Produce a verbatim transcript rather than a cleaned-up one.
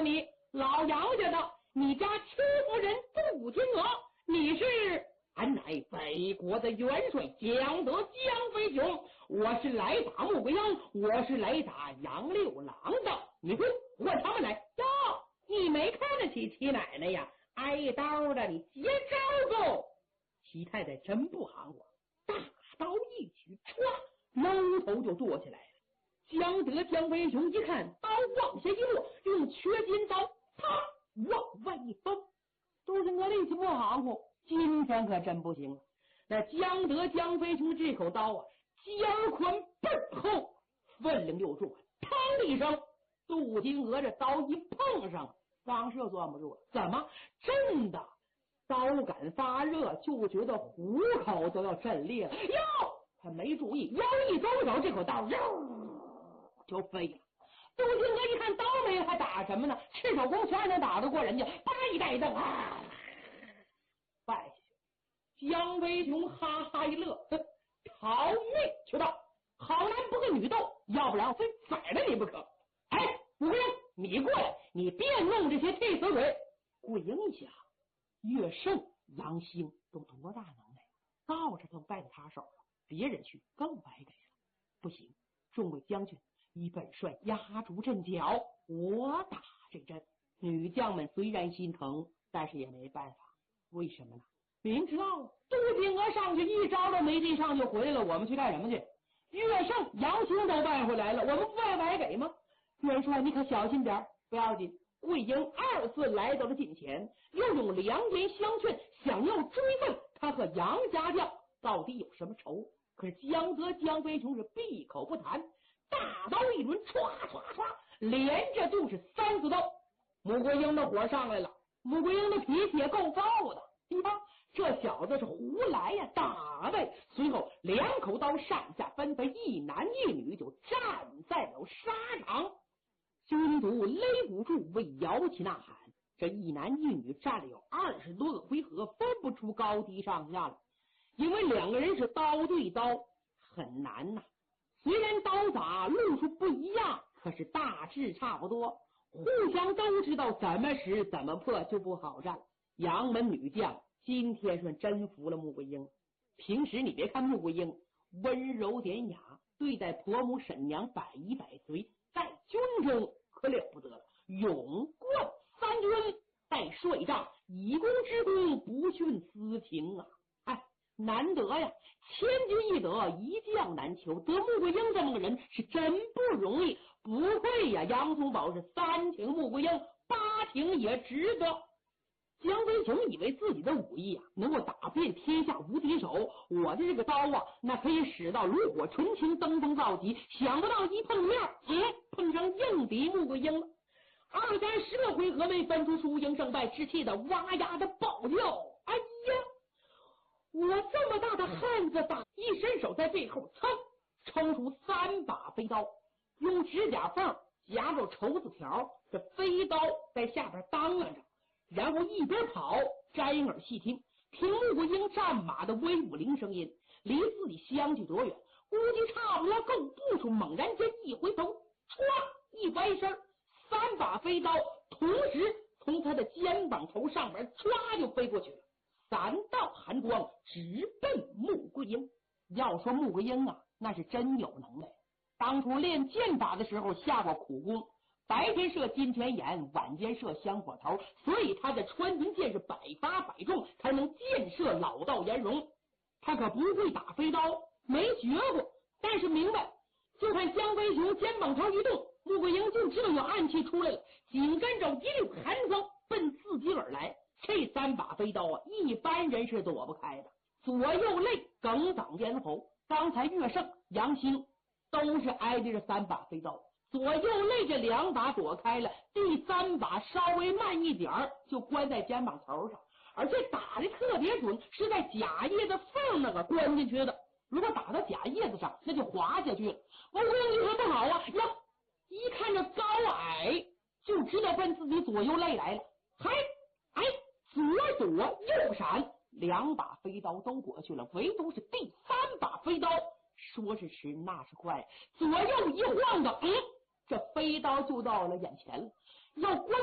你，老杨家的，你家戚夫人杜金娥，你是？俺乃北国的元帅蒋德江飞雄，我是来打穆桂英，我是来打杨六郎的。你说换他们来哟，你没看得起齐奶奶呀？挨刀的，你接招够！齐太太真不含糊，大刀一举，唰，搂头就剁起来了。江德江飞雄一看，刀往下一落，用缺金刀啪往外一崩。杜金娥力气不含糊，今天可真不行了。那江德江飞雄这口刀啊，尖宽倍儿厚，分量又重，砰的一声，杜金娥这刀一碰上，当时就攥不住了。怎么？真的，刀杆发热，就觉得虎口都要震裂了。哟，他没注意，腰一周手，这口刀哟就飞了。杜金娥一看刀没了，还打什么呢？赤手空拳能打得过人家？叭一带蹬啊，败下去。江飞雄哈哈一乐，逃命去吧！好男不跟女斗，要不然我非宰了你不可。哎，穆桂英，你过来，你别弄这些替死鬼。桂英一想，岳胜、杨兴都多大能耐，到这都败在他手了，别人去更白给了。不行，众位将军，以本帅压住阵脚，我打这阵。女将们虽然心疼，但是也没办法。为什么呢？明知道杜金娥上去一招都没地上就回来了，我们去干什么去？岳胜、杨兴都败回来了，我们不爱白给吗？元帅你可小心点，不要紧。桂英二次来到了近前，又用良言相劝，想要追问他和杨家将到底有什么仇。可是江德江飞雄是闭口不谈，大刀一抡，唰唰唰，连着就是三四刀。穆桂英的火上来了，穆桂英的脾气也够暴的。你看这小子是胡来呀，打呗！随后两口刀上下分飞，一男一女就站在了沙场。军卒勒不住，为摇旗呐喊。这一男一女站了有二十多个回合，分不出高低上下了，因为两个人是刀对刀，很难呐、啊。虽然刀法路数不一样，可是大致差不多，互相都知道怎么使怎么破，就不好战。杨门女将今天算真服了穆桂英。平时你别看穆桂英温柔典雅，对待婆母婶娘百依百随，在军中可了不得了，勇冠三军，带帅帐，以功之功，不徇私情啊！哎，难得呀，千军易得，一将难求，得穆桂英这么个人是真不容易。不愧呀，杨宗保是三请穆桂英，八请也值得。江飞雄以为自己的武艺啊能够打遍天下无敌手，我的这个刀啊那可以使到炉火纯青，登峰造极。想不到一碰面，嗯，碰上硬敌穆桂英了。二三十个回合没分出输赢胜败，之气的哇呀的暴叫。哎呀，我这么大的汉子打，一伸手在背后噌抽出三把飞刀，用指甲缝夹着绸子条，这飞刀在下边当啷着，然后一边跑，摘耳细听，听穆桂英战马的威武铃声音，离自己相距多远，估计差不多够步数。猛然间一回头，唰一歪身，三把飞刀同时从他的肩膀头上面唰就飞过去了，三道寒光直奔穆桂英。要说穆桂英啊，那是真有能耐，当初练剑法的时候下过苦功，白天射金泉眼，晚间射香火头，所以他的穿云箭是百发百中，才能箭射老道颜容。他可不会打飞刀，没学过，但是明白，就看江飞雄肩膀头一动，穆桂英就知道有暗器出来了，紧跟着一溜寒光奔自己而来。这三把飞刀啊，一般人是躲不开的，左右肋梗挡咽喉。刚才岳胜、杨兴都是挨着这三把飞刀，左右肋这两把躲开了，第三把稍微慢一点就关在肩膀头上，而且打的特别准，是在假叶子缝那个关进去的。如果打到假叶子上，那就滑下去了。穆桂英一看不好啊，呀，一看这高矮就知道奔自己左右肋来了，嗨，哎，左躲右闪，两把飞刀都过去了，唯独是第三把飞刀，说是迟那是快，左右一晃的，嗯，这飞刀就到了眼前了，要关